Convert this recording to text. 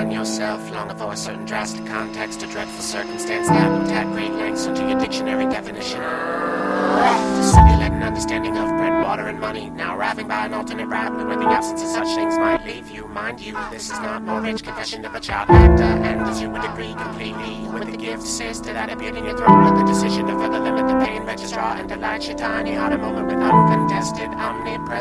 find yourself longing for a certain drastic context, a dreadful circumstance that will tap great lengths into your dictionary definition. To simulate an understanding of bread, water, and money, now arriving by an alternate route where the absence of such things might leave you. Mind you, this is not Mortgage Confession of a Child Actor, and as you would agree completely with the gift sister that appeared in your throat with the decision to further limit the pain registrar and delight your tiny heart a moment with uncontested omnipresence.